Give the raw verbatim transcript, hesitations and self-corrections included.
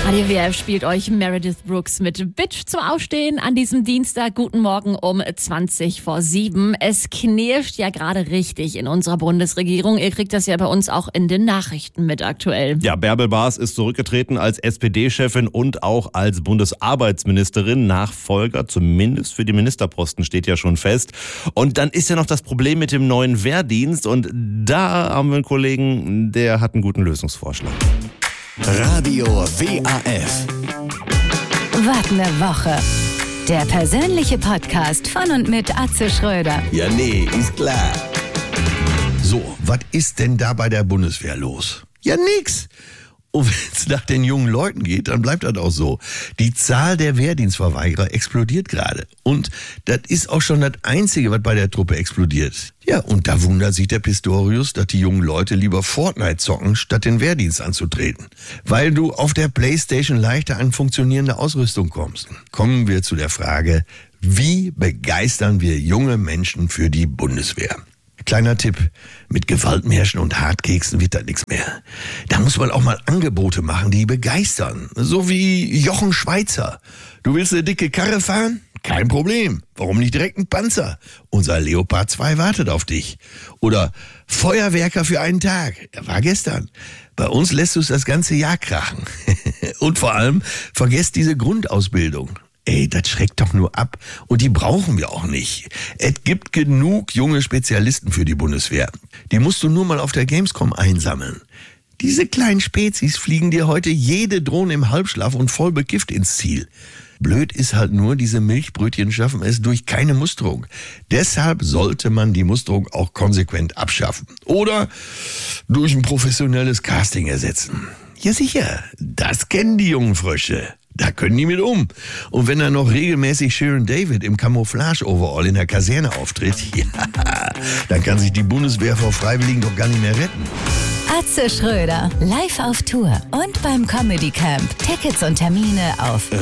Radio W F spielt euch Meredith Brooks mit Bitch zum Aufstehen an diesem Dienstag. Guten Morgen um zwanzig vor sieben. Es knirscht ja gerade richtig in unserer Bundesregierung. Ihr kriegt das ja bei uns auch in den Nachrichten mit aktuell. Ja, Bärbel Baas ist zurückgetreten als S P D-Chefin und auch als Bundesarbeitsministerin. Nachfolger, zumindest für die Ministerposten, steht ja schon fest. Und dann ist ja noch das Problem mit dem neuen Wehrdienst. Und da haben wir einen Kollegen, der hat einen guten Lösungsvorschlag. Radio W A F. Wart ne Woche. Der persönliche Podcast von und mit Atze Schröder. Ja, nee, ist klar. So, was ist denn da bei der Bundeswehr los? Ja, nix. Und wenn es nach den jungen Leuten geht, dann bleibt das auch so. Die Zahl der Wehrdienstverweigerer explodiert gerade. Und das ist auch schon das Einzige, was bei der Truppe explodiert. Ja, und da wundert sich der Pistorius, dass die jungen Leute lieber Fortnite zocken, statt den Wehrdienst anzutreten. Weil du auf der Playstation leichter an funktionierende Ausrüstung kommst. Kommen wir zu der Frage, wie begeistern wir junge Menschen für die Bundeswehr? Kleiner Tipp, mit Gewaltmärschen und Hartkeksen wird das nichts mehr. Da muss man auch mal Angebote machen, die begeistern. So wie Jochen Schweizer. Du willst eine dicke Karre fahren? Kein Problem. Warum nicht direkt ein Panzer? Unser Leopard zwei wartet auf dich. Oder Feuerwerker für einen Tag. Er war gestern. Bei uns lässt du es das ganze Jahr krachen. Und vor allem, vergesst diese Grundausbildung. Ey, das schreckt doch nur ab. Und die brauchen wir auch nicht. Es gibt genug junge Spezialisten für die Bundeswehr. Die musst du nur mal auf der Gamescom einsammeln. Diese kleinen Spezies fliegen dir heute jede Drohne im Halbschlaf und voll bekifft ins Ziel. Blöd ist halt nur, diese Milchbrötchen schaffen es durch keine Musterung. Deshalb sollte man die Musterung auch konsequent abschaffen. Oder durch ein professionelles Casting ersetzen. Ja sicher, das kennen die jungen Frösche. Da können die mit um. Und wenn dann noch regelmäßig Sharon David im Camouflage-Overall in der Kaserne auftritt, ja, dann kann sich die Bundeswehr vor Freiwilligen doch gar nicht mehr retten. Atze Schröder, live auf Tour und beim Comedy Camp. Tickets und Termine auf